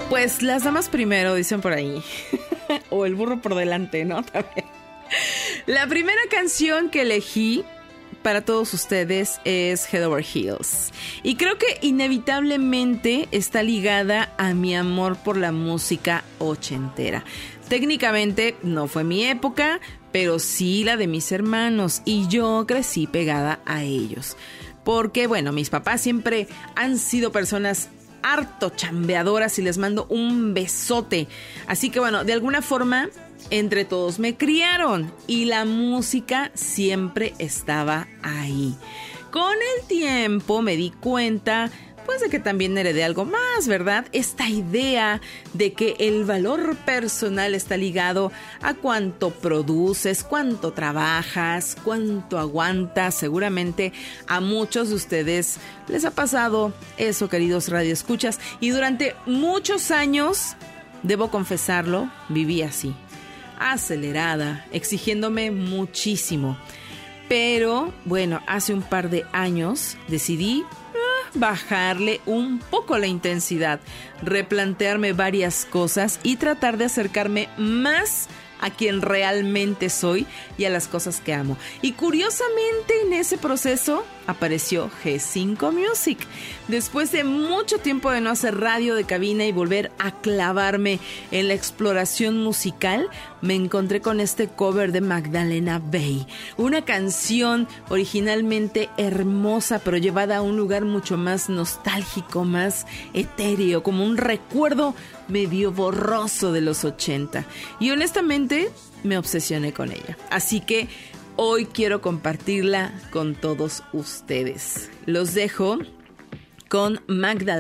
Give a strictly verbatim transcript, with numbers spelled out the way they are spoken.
Pues las damas primero, dicen por ahí. O el burro por delante, ¿no? También. La primera canción que elegí para todos ustedes es Head Over Heels. Y creo que inevitablemente está ligada a mi amor por la música ochentera. Técnicamente no fue mi época, pero sí la de mis hermanos. Y yo crecí pegada a ellos. Porque, bueno, mis papás siempre han sido personas harto chambeadoras y les mando un besote. Así que, bueno, de alguna forma, entre todos me criaron y la música siempre estaba ahí. Con el tiempo me di cuenta, pues, de que también heredé algo más, ¿verdad? Esta idea de que el valor personal está ligado a cuánto produces, cuánto trabajas, cuánto aguantas. Seguramente a muchos de ustedes les ha pasado eso, queridos radioescuchas. Y durante muchos años, debo confesarlo, viví así, acelerada, exigiéndome muchísimo. Pero, bueno, hace un par de años decidí bajarle un poco la intensidad, replantearme varias cosas y tratar de acercarme más a quien realmente soy y a las cosas que amo. Y curiosamente en ese proceso apareció G cinco Music. Después de mucho tiempo de no hacer radio de cabina y volver a clavarme en la exploración musical, me encontré con este cover de Magdalena Bay. Una canción originalmente hermosa, pero llevada a un lugar mucho más nostálgico, más etéreo, como un recuerdo medio borroso de los ochenta. Y honestamente me obsesioné con ella. Así que hoy quiero compartirla con todos ustedes. Los dejo con Magdalena